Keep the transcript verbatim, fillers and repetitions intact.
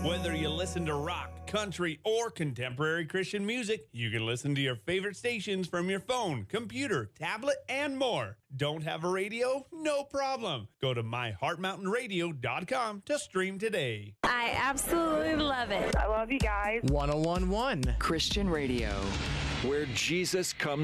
Whether you listen to rock, country, or contemporary Christian music, you can listen to your favorite stations from your phone, computer, tablet, and more. Don't have a radio? No problem. Go to my heart mountain radio dot com to stream today. I absolutely love it. I love you guys. one oh one point one Christian Radio, where Jesus comes